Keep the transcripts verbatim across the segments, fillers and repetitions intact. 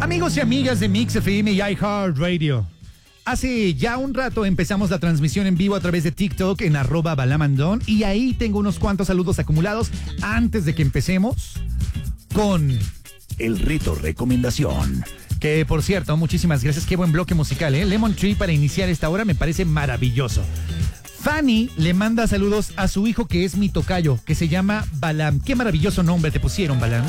Amigos y amigas de Mix F M y iHeartRadio, hace ya un rato empezamos la transmisión en vivo a través de TikTok en arroba balamandón y ahí tengo unos cuantos saludos acumulados antes de que empecemos con el reto recomendación. Que por cierto, muchísimas gracias, qué buen bloque musical, ¿eh? Lemon Tree para iniciar esta hora me parece maravilloso. Fanny le manda saludos a su hijo que es mi tocayo, que se llama Balam. Qué maravilloso nombre te pusieron, Balam.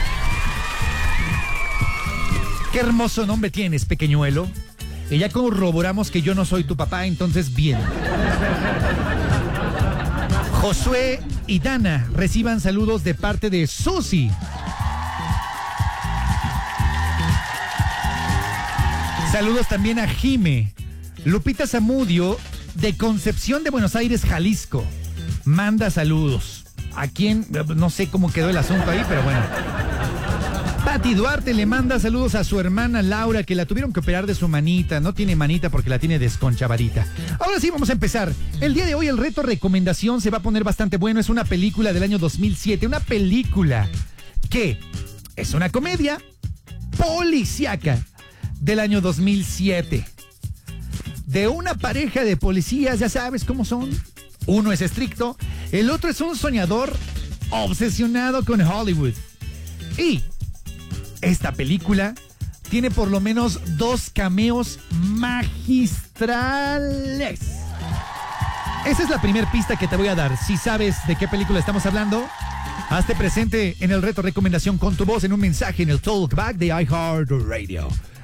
Qué hermoso nombre tienes, pequeñuelo. Y ya corroboramos que yo no soy tu papá, entonces bien. Josué y Dana reciban saludos de parte de Susi. Saludos también a Jime. Lupita Zamudio, de Concepción de Buenos Aires, Jalisco, manda saludos. ¿A quién? No sé cómo quedó el asunto ahí, pero bueno. Pati Duarte le manda saludos a su hermana Laura, que la tuvieron que operar de su manita. No tiene manita porque la tiene desconchavadita. Ahora sí, vamos a empezar. El día de hoy el reto recomendación se va a poner bastante bueno. Es una película del año dos mil siete. Una película que es una comedia policíaca del año dos mil siete. De una pareja de policías, ya sabes cómo son. Uno es estricto, el otro es un soñador obsesionado con Hollywood. Y esta película tiene por lo menos dos cameos magistrales. Esa es la primera pista que te voy a dar. Si sabes de qué película estamos hablando, hazte presente en el reto recomendación con tu voz en un mensaje en el Talkback de iHeartRadio.